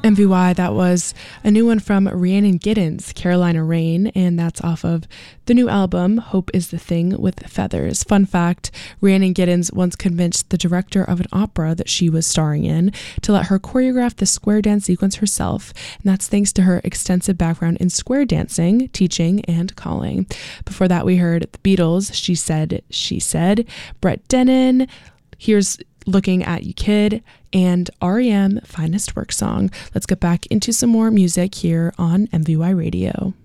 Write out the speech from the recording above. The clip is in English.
MVY, that was a new one from Rhiannon Giddens, Carolina Rain, and that's off of the new album, Hope is the Thing with Feathers. Fun fact, Rhiannon Giddens once convinced the director of an opera that she was starring in to let her choreograph the square dance sequence herself, and that's thanks to her extensive background in square dancing, teaching, and calling. Before that, we heard the Beatles, She Said, Brett Dennen, here's Looking at You Kid, and REM Finest Work Song. Let's get back into some more music here on MVY Radio.